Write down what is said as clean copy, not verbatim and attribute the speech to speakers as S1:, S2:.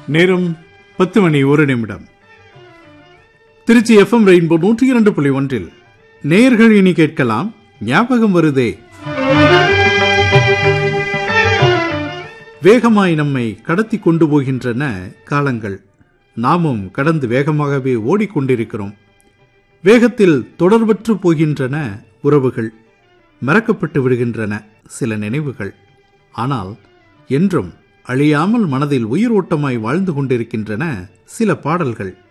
S1: நேரம் 10:01. Trichy FM rainbow 102.1 நேயர்கள் இனி கேட்கலாம். ஞாபகம் வருதே. வேகமாய் நம்மை கடத்தி கொண்டு போகின்றன காலங்கள். நாமும் கடந்து வேகமாகவே ஓடிக்கொண்டிருக்கிறோம். வேகத்தில் தொடர்பற்று போகின்றன உறவுகள், மறக்கப்பட்டு விடுகின்றன சில நினைவுகள். ஆனால் என்றும் அழியாமல் மனதில் உயிரோட்டமாய் வாழ்ந்து கொண்டிருக்கின்றன சில பாடல்கள்.